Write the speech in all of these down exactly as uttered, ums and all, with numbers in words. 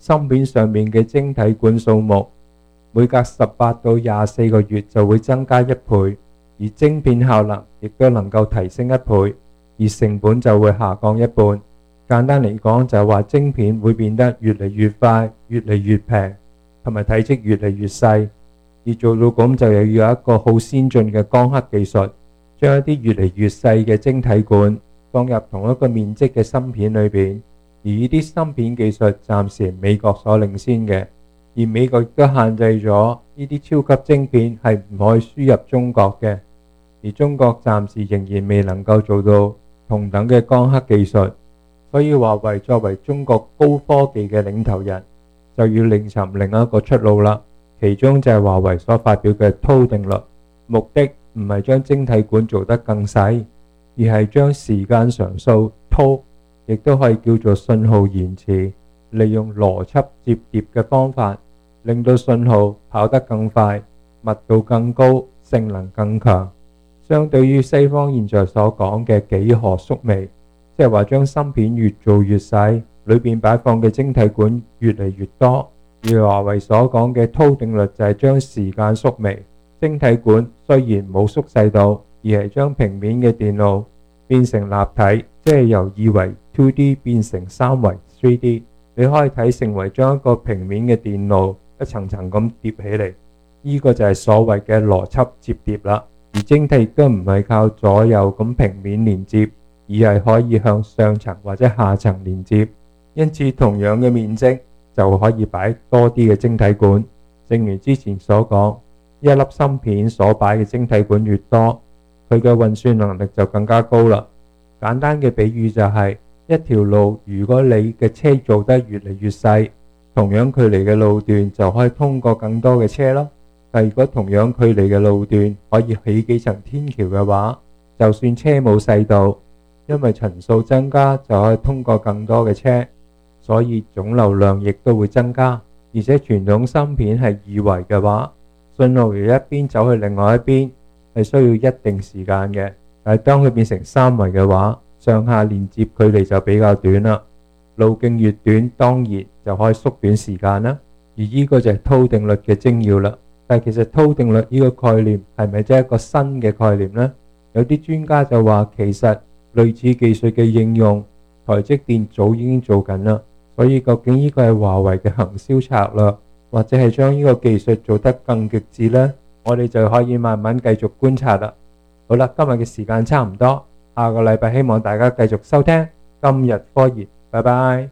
芯片上面嘅晶體管數目每隔十八到廿四個月就會增加一倍，而晶片效能亦都能夠提升一倍，而成本就會下降一半。簡單嚟講就係話晶片會變得越嚟越快，越嚟越平，同埋體積越嚟越細。而做到咁就又要有一個好先進嘅光刻技術，將一啲越嚟越細嘅晶體管放入同一個面積嘅芯片裏邊。而呢啲芯片技術暫時係美國所領先嘅，而美國亦都限制咗呢啲超級晶片係唔可以輸入中國嘅。而中國暫時仍然未能夠做到同等嘅光刻技術，所以華為作為中國高科技嘅領頭人，就要另尋另一個出路啦。其中就係華為所發表嘅 Thor 定律，目的唔係將晶體管做得更細，而係將時間常數 Thor， 亦都可以叫做信號延遲，利用邏輯摺疊嘅方法，令到信號跑得更快，密度更高，性能更強。相對於西方現在所講嘅幾何縮微，即係話將芯片越做越細，裏邊擺放嘅晶體管越嚟越多。而華為所講嘅 Thor 定律就係將時間縮微，晶體管雖然冇縮細到，而係將平面嘅電路變成立體，即係由二維 two D 變成三維 three D。你可以睇成為將一個平面嘅電路一層層咁疊起嚟，呢、這個就係所謂嘅邏輯摺疊啦。而晶體亦都唔係靠左右咁平面連接，而係可以向上層或者下層連接，因此同樣嘅面積就可以擺多啲嘅晶體管。正如之前所講，一粒芯片所擺嘅晶體管越多，佢嘅運算能力就更加高啦。簡單嘅比喻就係、是、一條路，如果你嘅車做得越嚟越細，同樣距離嘅路段就可以通過更多嘅車咯。但如果同樣距離嘅路段可以起幾層天橋嘅話，就算車冇細到，因為層數增加就可以通過更多嘅車，所以總流量亦都會增加。而且傳統芯片係二維嘅話，信號由一邊走去另外一邊係需要一定時間嘅。但係當佢變成三維嘅話，上下連接距離就比較短啦。路徑越短，當然就可以縮短時間啦。而呢個就係 Thor 定律嘅精要啦。但係其實 Thor 定律呢個概念係咪真係一個新嘅概念呢？有啲專家就話其實類似技術嘅應用，台積電早已經做緊啦。所以究竟呢個係華為嘅行銷策略，或者係將呢個技術做得更極致呢？我哋就可以慢慢繼續觀察啦。好啦，今日嘅時間差唔多，下個禮拜希望大家繼續收聽今日科研，拜拜。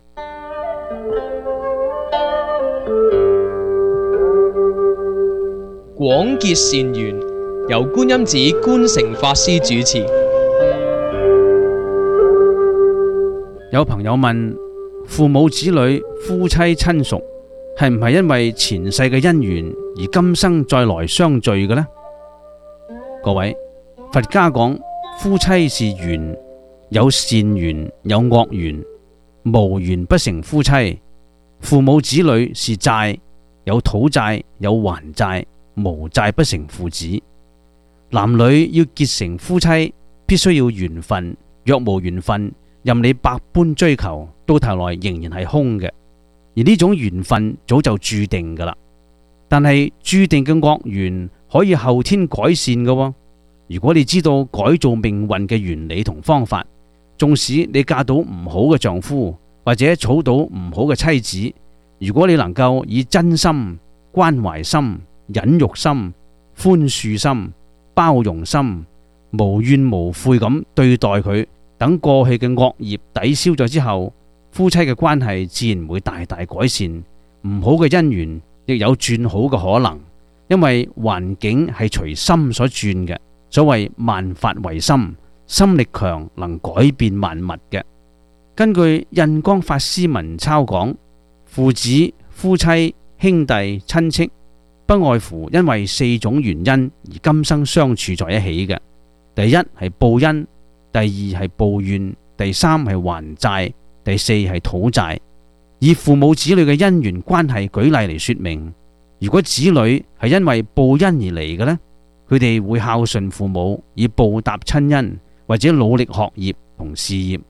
廣結善緣，由觀音寺觀誠法師主持。 有朋友問：父母子女、夫妻親屬係唔係因為前世嘅因緣而今生再來相聚嘅呢？各位，佛家講夫妻是緣，有善緣有惡緣，無緣不成夫妻；父母子女是債，有討債有還債，無債不成父子。男女要結成夫妻，必須要緣分，若無緣分，任你百般追求，到頭來仍然係空嘅。而呢種緣分早就注定噶啦，但係注定嘅惡緣可以後天改善嘅喎。如果你知道改造命運嘅原理同方法，縱使你嫁到唔好嘅丈夫，或者娶到唔好嘅妻子，如果你能夠以真心、關懷心、忍辱心、寬恕心、包容心、無怨無悔咁對待佢，等過去嘅惡業抵消咗之後，夫妻嘅關係自然會大大改善，唔好嘅姻緣亦有轉好嘅可能，因為環境係隨心所轉嘅。所謂萬法唯心，心力強能改變萬物嘅。根據印光法師文鈔講，父子、夫妻、兄弟、親戚，不外乎因為四種原因而今生相處在一起嘅。第一係報恩，第二係報怨，第三係還債，第四係討債。以父母子女嘅因緣關係舉例嚟說明，如果子女係因為報恩而嚟嘅呢，佢哋會孝順父母以報答親恩，或者努力學業同事業。